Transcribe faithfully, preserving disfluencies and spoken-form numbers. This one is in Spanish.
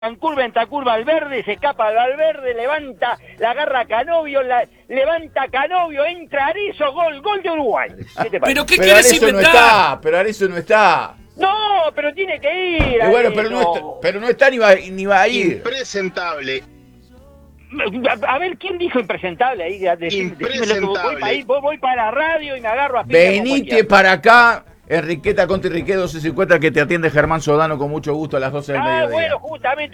en curva, en curva al verde, se escapa al verde, levanta, la agarra Canovio, la, levanta Canovio, entra Arezzo, gol, gol de Uruguay. ¿Qué te parece? ¿Pero qué Pero quieres Arezzo no inventar? está, pero Arezzo no está. No, pero tiene que ir. Eh, bueno, Arezzo. pero no está, pero no está ni va, ni va a ir. Impresentable. A, a ver, ¿quién dijo impresentable ahí? Decime, decime lo que voy, para ahí, voy, voy para la radio y me agarro a piña con Venite cualquiera. para acá, Enriqueta Conti Enrique doce cincuenta, que te atiende Germán Sodano con mucho gusto a las doce del Ah, mediodía. bueno, justamente.